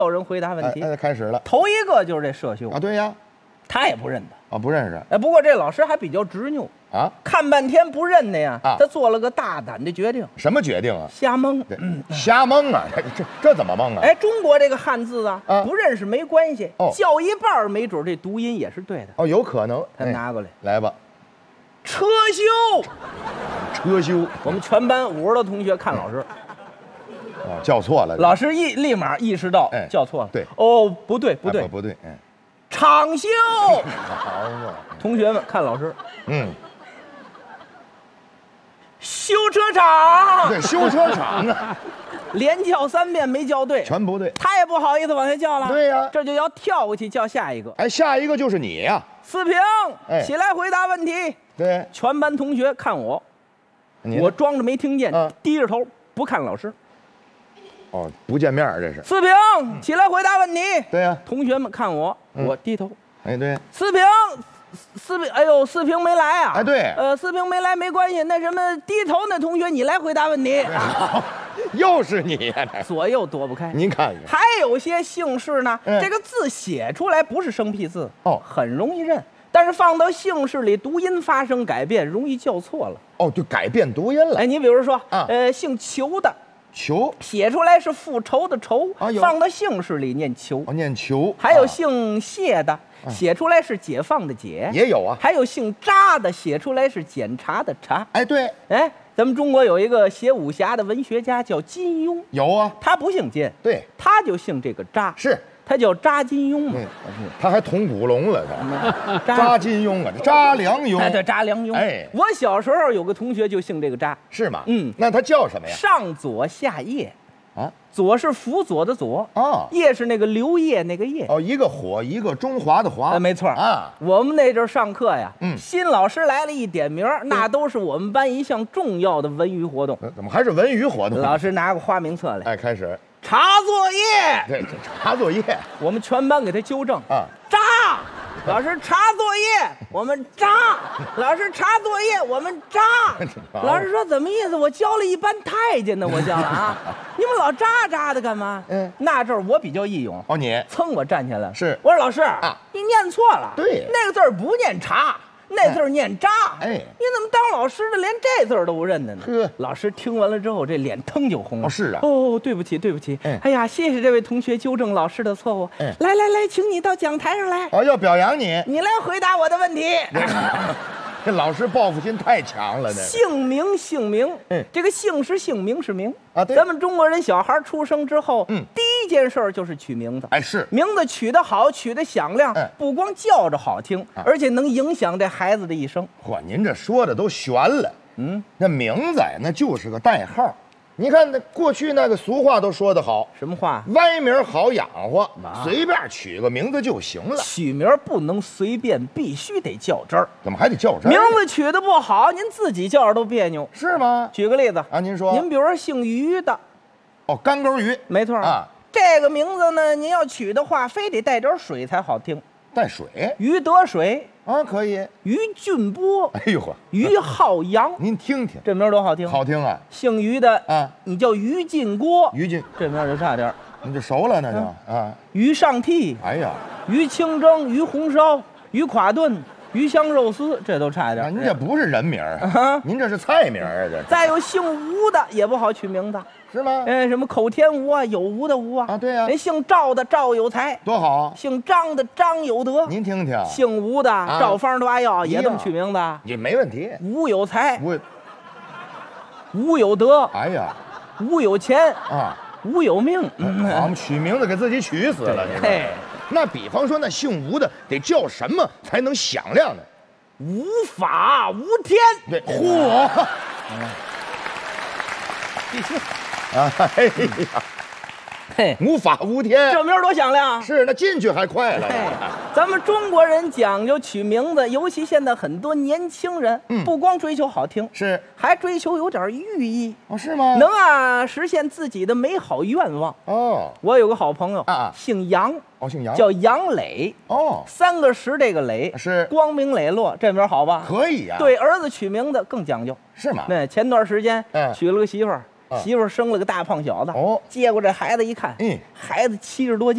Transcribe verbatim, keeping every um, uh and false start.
有人回答问题。 哎，开始了。 头一个就是这社秀啊，对呀， 他也不认得啊，不认识。 哎，不过这老师还比较执拗啊， 看半天不认得呀， 啊他做了个大胆的决定。 什么决定啊？ 瞎蒙。 对，瞎蒙啊！这这这怎么蒙啊？ 哎，中国这个汉字啊， 啊不认识没关系， 哦叫一半儿没准这读音也是对的。 哦，有可能。 他拿过来， 来吧， 车修。 车修我们全班五十多同学看老师， 啊，叫错了。 老师一立马意识到哎叫错了。 对， 哦，不对不对哎，不不对，嗯， 场修。 好嘛， 同学们看老师， 嗯， 修车厂。 对，修车厂啊， 连叫三遍没叫对， 全不对。 他也不好意思往下叫了。 对呀这就要跳过去叫下一个。 哎，下一个就是你呀。 四平， 哎起来回答问题。 对， 全班同学看我， 你呢我装着没听见嗯， 低着头不看老师。 哦，不见面儿这是。 四平，起来回答问题。 对呀， 同学们看我， 嗯我低头。 哎对， 四平，四平，哎呦，四平没来啊！ 哎对呃，四平没来没关系，那什么低头那同学你来回答问题。啊又是你呀！ 左右躲不开。 您看看， 还有些姓氏呢， 嗯这个字写出来不是生僻字， 哦很容易认，但是放到姓氏里读音发生改变，容易叫错了。 哦，就改变读音了。 哎，你比如说， 啊呃，姓裘的， 求， 写出来是复仇的仇， 啊有放到姓氏里念裘。 哦，念求。 还有啊姓谢的，写出来是解放的解， 也有啊。 还有姓查的，写出来是检查的查。 哎，对， 哎，咱们中国有一个写武侠的文学家叫金庸， 有啊。 他不姓金， 对， 他就姓这个查， 是， 他叫查金庸嘛。 嗯，他还捅古龙了，他。 查扎金庸啊，扎良庸。 哎，对，查良庸。 哎我小时候有个同学就姓这个查， 是吗？ 嗯那他叫什么呀？ 上左下叶， 啊， 左是辅佐的左， 哦， 叶是那个刘烨那个叶。 哦，一个火，一个中华的华。 哎，没错啊。 我们那阵儿上课呀， 嗯新老师来了一点名儿，那都是我们班一项重要的文娱活动。 呃怎么还是文娱活动？ 老师拿个花名册来， 哎，开始。 查作业， 对，这查作业我们全班给他纠正。 啊。 查，老师查作业，我们查。老师查作业，我们查。老师说怎么意思？我教了一班太监呢，我教了啊，你们老扎扎的干嘛？ 嗯那阵儿我比较义勇， 哦，你噌我站起来， 是我说老师啊你念错了， 对那个字儿不念查。那字儿念扎， 哎你怎么当老师的连这字儿都不认得呢？ 呵老师听完了之后，这脸腾就红了。 哦是啊哦，对不起，对不起。 哎哎呀，谢谢这位同学纠正老师的错误。 哎来来来，请你到讲台上来， 哦，要表扬你。 你来回答我的问题。 这老师报复心太强了，呢。 姓名，姓名， 嗯这个姓是姓，名是名啊对咱们中国人小孩出生之后， 嗯第一件事儿就是取名字。 哎，是。 名字取得好，取得响亮， 嗯不光叫着好听， 啊而且能影响这孩子的一生。 嚯，您这说的都悬了。 嗯， 那名字呀，那就是个代号。你看那过去那个俗话都说得好， 什么话？ 歪名好养活啊， 随便取个名字就行了。 取名不能随便，必须得较真儿。 怎么还得较真儿？ 名字取得不好，您自己叫着都别扭。 是吗？ 举个例子啊，您说。 您比如说姓于的， 哦，干钩鱼没错啊， 这个名字呢，您要取的话，非得带点水才好听。 带水于得水， 啊，可以。 于俊波， 哎呦呵， 于浩洋， 您听听， 这名儿多好听。 好听啊。 姓于的啊， 你叫于进锅， 于禁， 这名儿就差点儿。 你就熟了那就啊。 于上屉， 哎呀， 于清蒸，于红烧，于垮炖，鱼香肉丝，这都差一点儿。 那您这不是人名儿啊您这是菜名儿啊，这再有姓吴的也不好取名字， 是吗？ 哎，什么口天吴啊，有吴的吴啊。 啊对呀人姓赵的赵有才， 多好啊！ 姓张的张有德， 您听听， 姓吴的赵方抓药一样也这么取名字。 也没问题。 吴有才， 我， 吴有德， 哎呀， 吴有钱， 啊， 吴有命。 我们取名字给自己取死了，你说嘿。 那比方说，那姓吴的得叫什么才能响亮呢？ 无法无天， 对，嚯， 必须。 啊，哎呀， 嘿， 无法无天， 这名儿多响亮。 是那进去还快了嘿呀。， 咱们中国人讲究取名字，尤其现在很多年轻人， 嗯不光追求好听， 是还追求有点寓意， 哦，是吗？ 能啊实现自己的美好愿望。 哦我有个好朋友啊啊姓杨， 哦，姓杨， 叫杨磊， 哦， 三个十这个磊是光明磊落，这名儿好吧？ 可以呀。， 对儿子取名字更讲究。 是吗？ 那前段时间嗯娶了个媳妇儿， 啊媳妇儿生了个大胖小子， 哦接过这孩子一看， 嗯孩子七十多斤。